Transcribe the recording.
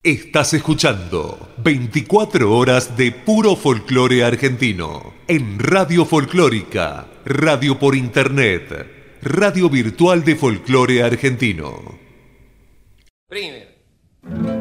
Estás escuchando 24 horas de puro folclore argentino en Radio Folclórica, radio por internet, radio virtual de folclore argentino. Primero.